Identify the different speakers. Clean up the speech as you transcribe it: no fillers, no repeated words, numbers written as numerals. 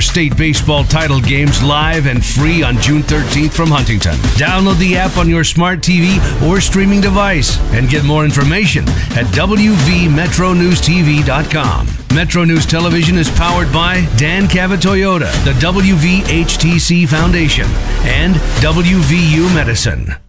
Speaker 1: state baseball title games live and free on June 13th from Huntington. Download the app on your smart TV or streaming device and get more information at wvmetronewstv.com. Metro News Television is powered by Dan Cabot Toyota, the WVHTC Foundation, and WVU Medicine.